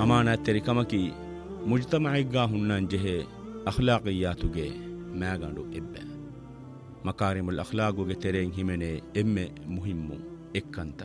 ಅಮಾನತೆರಿಕಮಕಿ ಮುಜ್ತಮಯಿಗ್ಗಾ ಹುಣ್ಣನ್ ಜೆಹೆ ಅಖ್ಲಾಕಿಯಾತುಗೆ ಮ್ಯಾಗಂಡು ಎಬ್ಬೆ ಮಕಾರಿಮುಲ್ ಅಖ್ಲಾಗುಗೆ ತೆರೆಂ ಹಿಮೆನೆ ಎಮ್ಮೆ ಮುಹಿಮ್ಮು ಎಕ್ಕಂತ